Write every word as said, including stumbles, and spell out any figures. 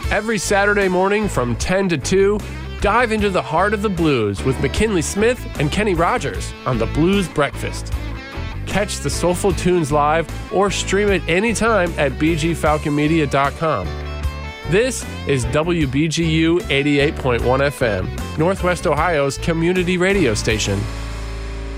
Every Saturday morning from ten to two, dive into the heart of the blues with McKinley Smith and Kenny Rogers on the Blues Breakfast. Catch the Soulful Tunes live or stream it anytime at b g falcon media dot com. This is W B G U eighty-eight point one F M, Northwest Ohio's community radio station.